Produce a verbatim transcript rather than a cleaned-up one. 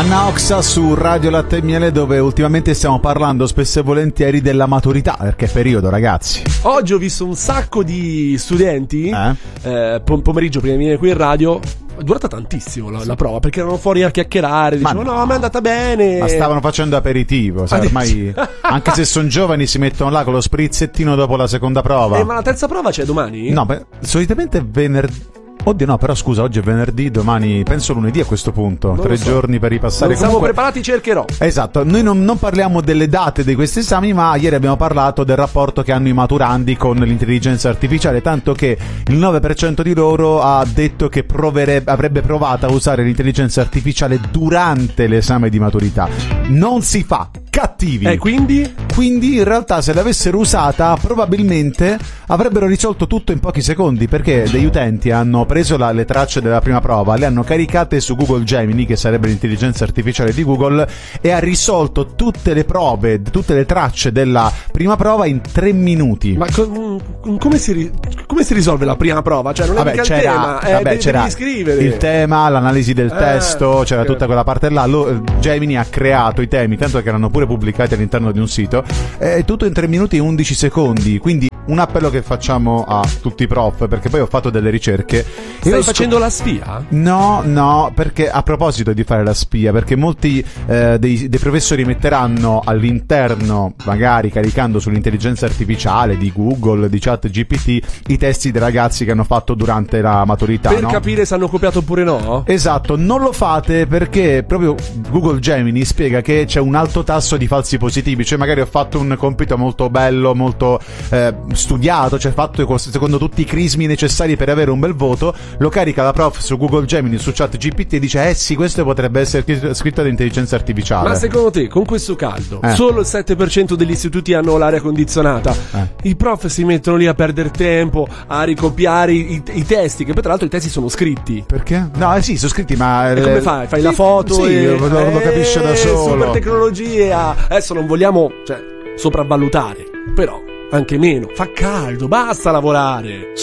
Anna Oxa su Radio Latte e Miele, dove ultimamente stiamo parlando spesso e volentieri della maturità, perché è periodo, ragazzi. Oggi ho visto un sacco di studenti eh? eh, pomeriggio prima di venire qui in radio. È durata tantissimo la, la prova, perché erano fuori a chiacchierare, dicevano ma no, ma è andata bene. Ma stavano facendo aperitivo, sai, ormai anche se sono giovani si mettono là con lo sprizzettino dopo la seconda prova. Eh, ma la terza prova c'è domani? No, beh, solitamente è venerdì. Oddio no, però scusa, oggi è venerdì, domani penso lunedì a questo punto. Non Tre so. giorni per ripassare. Non siamo Comunque, preparati, cercherò. Esatto, noi non, non parliamo delle date di questi esami, ma ieri abbiamo parlato del rapporto che hanno i maturandi con l'intelligenza artificiale, tanto che il nove per cento di loro ha detto che proverebbe, avrebbe provato a usare l'intelligenza artificiale durante l'esame di maturità. Non si fa. Cattivi. E eh, quindi? Quindi in realtà se l'avessero usata probabilmente avrebbero risolto tutto in pochi secondi, perché degli utenti hanno preso la, le tracce della prima prova, le hanno caricate su Google Gemini, che sarebbe l'intelligenza artificiale di Google, e ha risolto tutte le prove, tutte le tracce della prima prova in tre minuti. Ma co- come, si ri- come si risolve la prima prova? Cioè non è vabbè, mica il c'era, tema, eh, vabbè, devi, c'era devi scrivere il tema, l'analisi del eh, testo, c'era okay. tutta quella parte là. Lo, Gemini ha creato i temi, tanto che erano pure pubblicati all'interno di un sito, è tutto in tre minuti e undici secondi. Quindi un appello che facciamo a tutti i prof, perché poi ho fatto delle ricerche. Stai Io facendo sc- la spia? No, no, perché a proposito di fare la spia, perché molti eh, dei, dei professori metteranno all'interno, magari caricando sull'intelligenza artificiale di Google, di Chat G P T, i testi dei ragazzi che hanno fatto durante la maturità, per no? capire se hanno copiato oppure no? Esatto, non lo fate perché proprio Google Gemini spiega che c'è un alto tasso di falsi positivi, cioè magari ho fatto un compito molto bello, molto eh, studiato, cioè fatto secondo tutti i crismi necessari per avere un bel voto, lo carica la prof su Google Gemini, su Chat G P T e dice eh sì, questo potrebbe essere scritto da intelligenza artificiale. Ma secondo te, con questo caldo, eh. solo il sette per cento degli istituti hanno l'aria condizionata, eh. i prof si mettono lì a perdere tempo, a ricopiare i, i, i testi, che poi tra l'altro i testi sono scritti. Perché? No, eh sì, sono scritti, ma e come fai? Fai la foto sì, e lo, lo, lo capisce da solo. Super tecnologia. Adesso non vogliamo, cioè, sopravvalutare, però anche meno. Fa caldo, basta lavorare.